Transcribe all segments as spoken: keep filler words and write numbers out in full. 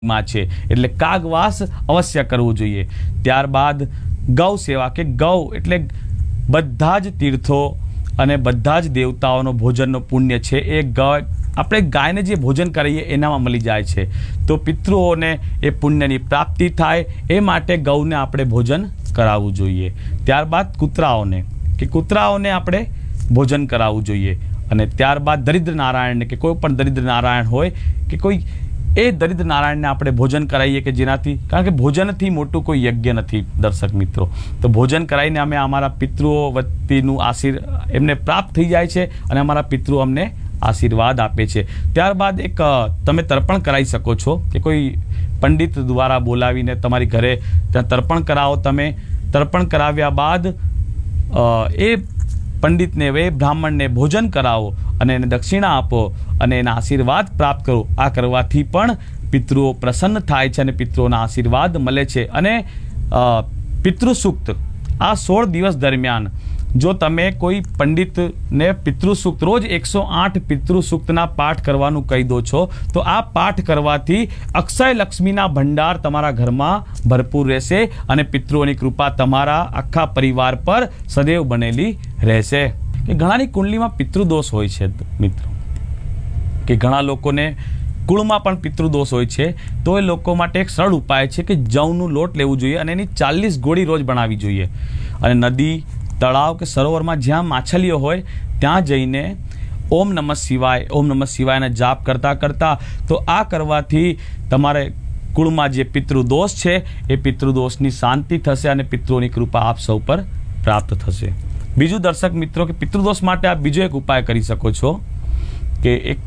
માં છે એટલે કાગવાસ અવશ્ય કરવું જોઈએ। ત્યારબાદ ગૌ સેવા કે ગૌ એટલે બધા જ તીર્થો અને બધા જ દેવતાઓનો ભોજનનો પુણ્ય છે એ ગાય આપણે ગાયને જે ભોજન કરીએ એનામાં મળી જાય છે, તો પિતૃઓને એ પુણ્યની પ્રાપ્તિ થાય એ માટે ગૌને આપણે ભોજન કરાવવું જોઈએ। ત્યારબાદ કૂતરાઓને કે કૂતરાઓને આપણે ભોજન કરાવવું જોઈએ અને ત્યારબાદ દરિદ્ર નારાયણને કે કોઈ પણ દરિદ્ર નારાયણ હોય કે કોઈ એ દરિદ્ર નારાયણને આપણે ભોજન કરાવીએ કે જેનાથી, કારણ કે ભોજનથી મોટું કોઈ યજ્ઞ નથી દર્શક મિત્રો, તો ભોજન કરાવીને અમે અમારા પિતૃઓ વતીનું આશીર એમને પ્રાપ્ત થઈ જાય છે અને અમારા પિતૃઓ અમને આશીર્વાદ આપે છે। ત્યારબાદ એક તમે તર્પણ કરાવી શકો છો કે કોઈ પંડિત દ્વારા બોલાવીને તમારી ઘરે ત્યાં તર્પણ કરાવો। તમે તર્પણ કરાવ્યા બાદ એ પંડિતને એ બ્રાહ્મણને ભોજન કરાવો અને એને દક્ષિણા આપો અને એના આશીર્વાદ પ્રાપ્ત કરો। આ કરવાથી પણ પિતૃઓ પ્રસન્ન થાય છે અને પિતૃઓના આશીર્વાદ મળે છે। અને પિતૃસૂક્ત આ સોળ દિવસ દરમિયાન જો તમે કોઈ પંડિતને પિતૃસૂક્ત રોજ એકસો આઠ પિતૃસૂક્તના પાઠ કરવાનું કહી દો છો તો આ પાઠ કરવાથી અક્ષય લક્ષ્મીના ભંડાર તમારા ઘરમાં ભરપૂર રહેશે અને પિતૃઓની કૃપા તમારા આખા પરિવાર પર સદૈવ બનેલી રહેશે। કે ઘણાની કુંડલીમાં પિતૃદોષ હોય છે મિત્રો, કે ઘણા લોકોને કુળમાં પણ પિતૃદોષ હોય છે, તો એ લોકો માટે એક સરળ ઉપાય છે કે જવનું લોટ લેવું જોઈએ અને એની ચાલીસ ગોળી રોજ બનાવવી જોઈએ અને નદી તળાવ કે સરોવરમાં જ્યાં માછલીઓ હોય ત્યાં જઈને ઓમ નમઃ શિવાય ઓમ નમઃ શિવાયના જાપ કરતા કરતા, તો આ કરવાથી તમારે કુળમાં જે પિતૃદોષ છે એ પિતૃદોષની શાંતિ થશે અને પિતૃઓની કૃપા આપ સૌ પર પ્રાપ્ત થશે। બીજું દર્શક મિત્રો કે પિતૃદોષ માટે આપ બીજો એક ઉપાય કરી શકો છો કે એક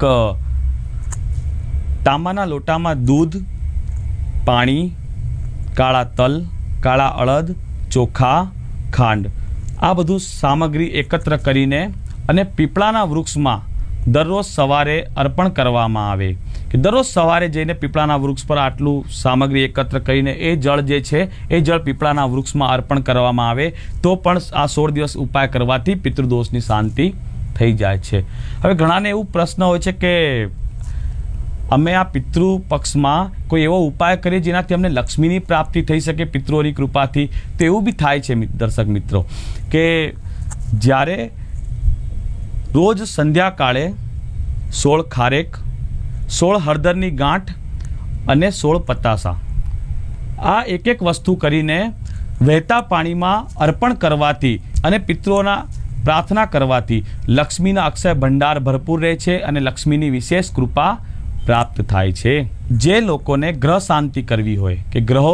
તાંબાના લોટામાં દૂધ, પાણી, કાળા તલ, કાળા અડદ, ચોખા, ખાંડ આ બધું સામગ્રી એકત્ર કરીને અને પીપળાના વૃક્ષમાં દરરોજ સવારે અર્પણ કરવામાં આવે કે દરરોજ સવારે જઈને પીપળાના વૃક્ષ પર આટલું સામગ્રી એકત્ર કરીને એ જળ જે છે એ જળ પીપળાના વૃક્ષમાં અર્પણ કરવામાં આવે તો પણ આ સોળ દિવસ ઉપાય કરવાથી પિતૃદોષની શાંતિ થઈ જાય છે। હવે ઘણાને એવું પ્રશ્ન હોય છે કે અમે આ પિતૃ પક્ષમાં કોઈ એવો ઉપાય કરીએ જેનાથી અમને લક્ષ્મીની પ્રાપ્તિ થઈ શકે પિતૃઓની કૃપાથી, તો એવું બી થાય છે દર્શક મિત્રો કે જ્યારે રોજ સંધ્યાકાળે સોળ ખારેક, સોળ હળદરની ગાંઠ અને સોળ પતાસા આ એક એક વસ્તુ કરીને વહેતા પાણીમાં અર્પણ કરવાથી અને પિતૃઓના પ્રાર્થના કરવાથી લક્ષ્મીના અક્ષય ભંડાર ભરપૂર રહે છે અને લક્ષ્મીની વિશેષ કૃપા પ્રાપ્ત થાય છે। જે લોકોને ગ્રહ શાંતિ કરવી હોય કે ગ્રહો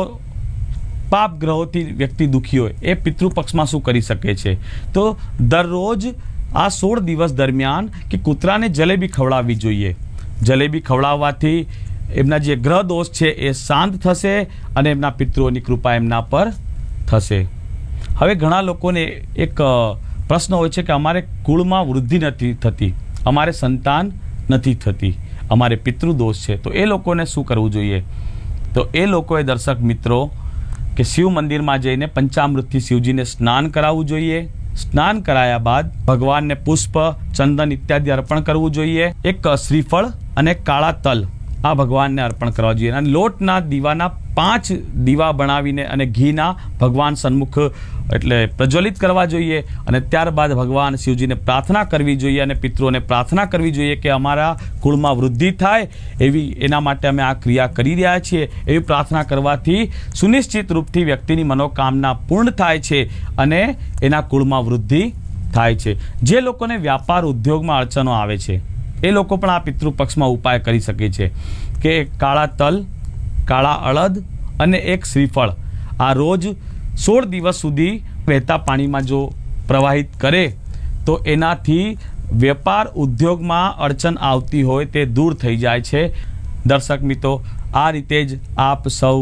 પાપ ગ્રહોથી વ્યક્તિ દુઃખી હોય એ પિતૃપક્ષમાં શું કરી શકે છે, તો દરરોજ આ સોળ દિવસ દરમિયાન કે કૂતરાને જલેબી ખવડાવવી જોઈએ। જલેબી ખવડાવવાથી એમના જે ગ્રહ દોષ છે એ શાંત થશે અને એમના પિતૃઓની કૃપા એમના પર થશે। હવે ઘણા લોકોને એક પ્રશ્ન હોય છે કે અમારે કુળમાં વૃદ્ધિ નથી થતી, અમારે સંતાન નથી થતી, અમારે પિતૃદોષ છે, તો એ લોકોને શું કરવું જોઈએ? તો એ લોકોએ દર્શક મિત્રો કે શિવ મંદિરમાં જઈને પંચામૃતથી શિવજીને સ્નાન કરાવવું જોઈએ। સ્નાન કરાયા બાદ ભગવાનને પુષ્પ, ચંદન ઇત્યાદિ અર્પણ કરવું જોઈએ। એક શ્રીફળ અને કાળા તલ આ ભગવાનને અર્પણ કરવા જોઈએ અને લોટના દીવાના પાંચ દીવા બનાવીને અને ઘીના ભગવાન સન્મુખ એટલે પ્રજ્વલિત કરવા જોઈએ અને ત્યારબાદ ભગવાન શિવજીને પ્રાર્થના કરવી જોઈએ અને પિતૃઓને પ્રાર્થના કરવી જોઈએ કે અમારા કુળમાં વૃદ્ધિ થાય એવી એના માટે અમે આ ક્રિયા કરી રહ્યા છીએ એવી પ્રાર્થના કરવાથી સુનિશ્ચિત રૂપથી વ્યક્તિની મનોકામના પૂર્ણ થાય છે અને એના કુળમાં વૃદ્ધિ થાય છે। જે લોકોને વ્યાપાર ઉદ્યોગમાં અડચણો આવે છે એ લોકો પણ આ પિતૃપક્ષમાં ઉપાય કરી શકે છે કે કાળા તલ, કાળા અડદ અને એક શ્રીફળ આ રોજ સોળ દિવસ સુધી વહેતા પાણીમાં જો પ્રવાહિત કરે તો એનાથી વેપાર ઉદ્યોગમાં અડચણ આવતી હોય તે દૂર થઈ જાય છે। દર્શક મિત્રો, આ રીતે જ આપ સૌ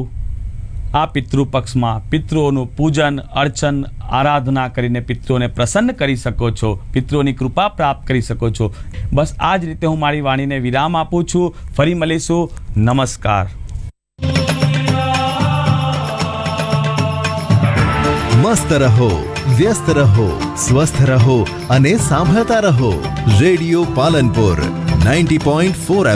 આ પિતૃપક્ષમાં પિતૃઓનું પૂજન, અર્ચન, આરાધના કરીને પિતૃઓને પ્રસન્ન કરી શકો છો, પિતૃઓની કૃપા પ્રાપ્ત કરી શકો છો। બસ આ જ રીતે હું મારી વાણીને વિરામ આપું છું। ફરી મળીશું। નમસ્કાર। મસ્ત રહો, વ્યસ્ત રહો, સ્વસ્થ રહો અને સાંભળતા રહો radio Palanpur ninety point four